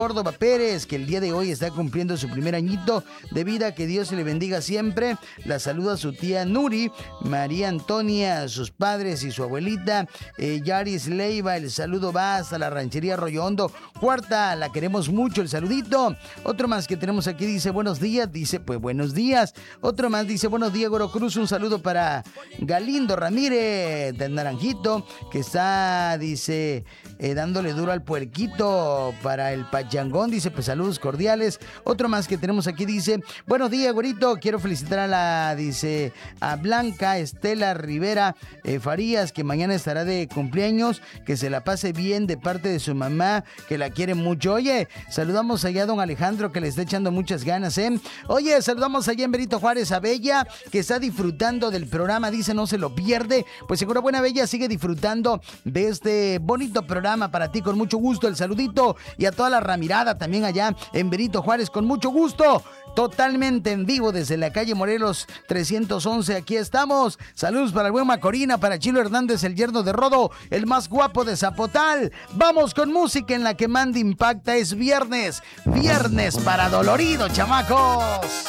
Córdoba Pérez, que el día de hoy está cumpliendo su primer añito de vida, que Dios le bendiga siempre. La saluda su tía Nuri, María Antonia, sus padres y su abuelita, Yaris Leiva. El saludo va hasta la ranchería Arroyo Hondo. Cuarta, la queremos mucho, el saludito. Otro más que tenemos aquí dice buenos días, dice pues buenos días. Otro más dice buenos días, Goro Cruz, un saludo para Galindo Ramírez del Naranjito, que está, dice, dándole duro al puerquito para el Pachangón, dice, pues saludos cordiales. Otro más que tenemos aquí dice, buenos días, güerito, quiero felicitar a dice, a Blanca Estela Rivera Farías, que mañana estará de cumpleaños, que se la pase bien de parte de su mamá, que la quiere mucho. Oye, saludamos allá a don Alejandro, que le está echando muchas ganas, ¿eh? Oye, saludamos allá en Benito Juárez a Bella, que está disfrutando del programa, dice, no se lo pierde. Pues seguro buena Bella, sigue disfrutando de este bonito programa para ti, con mucho gusto, el saludito. Y a toda la ramirada también allá en Benito Juárez, con mucho gusto, totalmente en vivo desde la calle Morelos 311, aquí estamos. Saludos para el buen Macorina, para Chilo Hernández, el yerno de Rodo, el más guapo de Zapotal. Vamos con música en la que manda impacta, es viernes, viernes para dolorido, chamacos.